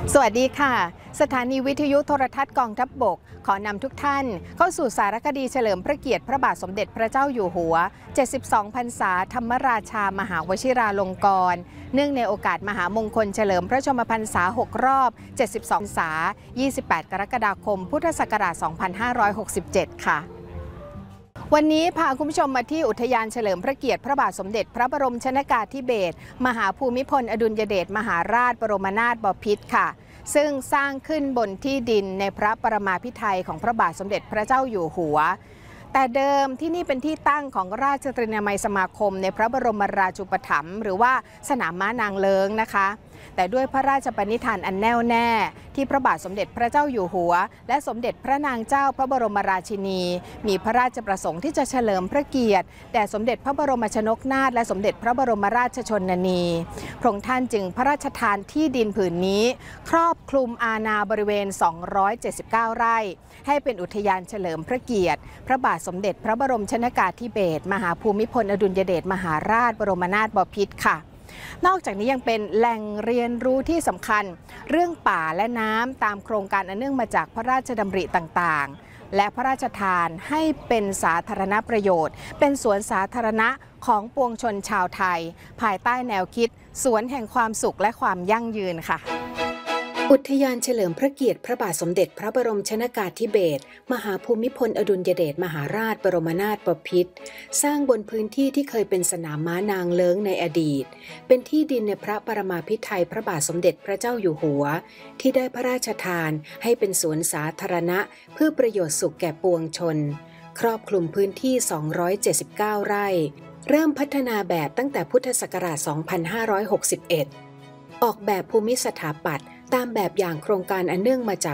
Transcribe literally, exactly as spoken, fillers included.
สวัสดีค่ะสถานีวิทยุโทรทัศน์กองทัพบกขอนำทุกท่านเข้าสู่สารคดีเฉลิมพระเกียรติพระบาทสมเด็จพระเจ้าอยู่หัวเจ็ดสิบสองพรรษาธรรมราชามหาวชิราลงกรณ์เนื่องในโอกาสมหามงคลเฉลิมพระชนมพรรษาหกรอบเจ็ดสิบสองพรรษายี่สิบแปดกรกฎาคมพุทธศักราชสองพันห้าร้อยหกสิบเจ็ดค่ะวันนี้พาคุณผู้ชมมาที่อุทยานเฉลิมพระเกียรติพระบาทสมเด็จพระบรมชนกาธิเบศรมหาภูมิพลอดุลยเดชมหาราชบรมนาถบพิตรค่ะซึ่งสร้างขึ้นบนที่ดินในพระปรมาภิไธยของพระบาทสมเด็จพระเจ้าอยู่หัวแต่เดิมที่นี่เป็นที่ตั้งของราชตรีนามัยสมาคมในพระบรมราชูปถัมภ์หรือว่าสนามม้านางเลิ้งนะคะแต่ด้วยพระราชปณิธานอันแน่วแน่ที่พระบาทสมเด็จพระเจ้าอยู่หัวและสมเด็จพระนางเจ้าพระบรมราชินีมีพระราชประสงค์ที่จะเฉลิมพระเกียรติแด่สมเด็จพระบรมชนกนาถและสมเด็จพระบรมราชชนนีพระองค์ท่านจึงพระราชทานที่ดินผืนนี้ครอบคลุมอาณาบริเวณสองร้อยเจ็ดสิบเก้าไร่ให้เป็นอุทยานเฉลิมพระเกียรติพระบาทสมเด็จพระบรมชนกาธิเบศรมหาภูมิพลอดุลยเดชมหาราชบรมนาถบพิตรค่ะนอกจากนี้ยังเป็นแหล่งเรียนรู้ที่สำคัญเรื่องป่าและน้ำตามโครงการอันเนื่องมาจากพระราชดำริต่างๆและพระราชทานให้เป็นสาธารณประโยชน์เป็นสวนสาธารณะของปวงชนชาวไทยภายใต้แนวคิดสวนแห่งความสุขและความยั่งยืนค่ะอุทยานเฉลิมพระเกียรติพระบาทสมเด็จพระบรมชนกาธิเบศรมหาภูมิพลอดุลยเดชมหาราชบรมนาถบพิตรสร้างบนพื้นที่ที่เคยเป็นสนามม้านางเลิ้งในอดีตเป็นที่ดินในพระปรมาภิไธยพระบาทสมเด็จพระเจ้าอยู่หัวที่ได้พระราชทานให้เป็นสวนสาธารณะเพื่อประโยชน์สุขแก่ปวงชนครอบคลุมพื้นที่สองร้อยเจ็ดสิบเก้าไร่เริ่มพัฒนาแบบตั้งแต่พุทธศักราชสองพันห้าร้อยหกสิบเอ็ดออกแบบภูมิสถาปัตย์ตามแบบอย่างโครงการอันเนื่องมาจาก